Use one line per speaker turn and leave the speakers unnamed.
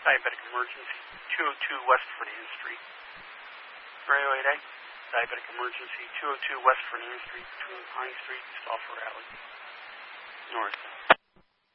Diabetic emergency, 202 West Fernand Street. Railway Day. Diabetic emergency, 202 West Fernand Street between Pine Street and Stauffer Alley. North.